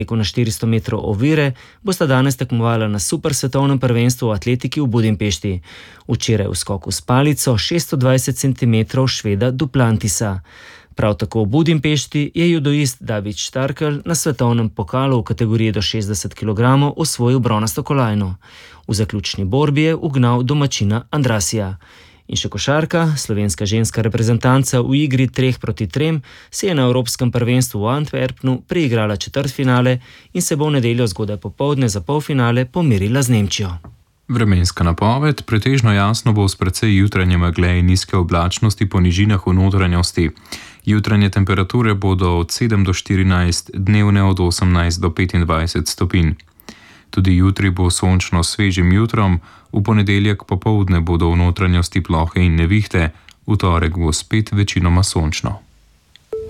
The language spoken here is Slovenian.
na 400 metrov ovire, bosta danes tekmovala na super svetovnem prvenstvu v atletiki v Budimpešti. Včeraj v skoku s palico 620 cm Šveda Duplantisa. Prav tako v Budimpešti je judoist David Štarkel na svetovnem pokalu v kategoriji do 60 kg osvojil bronasto kolajno. V zaključni borbi je ugnal domačina Andrasija. In še košarka, slovenska ženska reprezentanca v igri 3-3 se je na Evropskem prvenstvu v Antwerpnu preigrala četrtfinale in se bo v nedeljo zgodaj popoldne za polfinale pomerila z Nemčijo. Vremenska napoved: pretežno jasno bo s precej jutranje megle in nizke oblačnosti po nižinah v notranjosti. Jutranje temperature bodo od 7 do 14, dnevne od 18 do 25 stopinj. Tudi jutri bo sončno s svežim jutrom, v ponedeljek popoldne bodo v notranjosti plohe in nevihte, v torek bo spet večinoma sončno.